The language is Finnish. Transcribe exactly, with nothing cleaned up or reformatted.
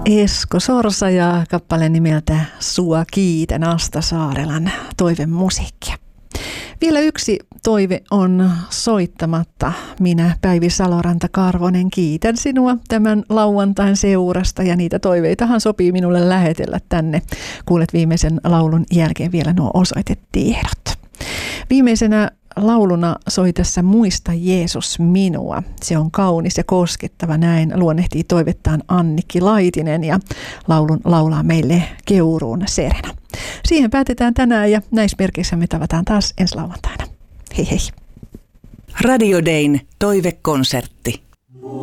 Esko Sorsa ja kappale nimeltä Sua kiitän, Asta Saarelan toivemusiikkia. Vielä yksi toive on soittamatta. Minä, Päivi Saloranta-Karvonen, kiitän sinua tämän lauantain seurasta ja niitä toiveitahan sopii minulle lähetellä tänne. Kuulet viimeisen laulun jälkeen vielä nuo osoitetiedot. Viimeisenä lauluna soi tässä Muista Jeesus minua. Se on kaunis ja koskettava, näin luonnehtii toivettaan Annikki Laitinen ja laulun laulaa meille Keuruun Serena. Siihen päätetään tänään ja näissä merkeissä me tavataan taas ensi lauantaina. Hei hei. Radio Dayn toivekonsertti.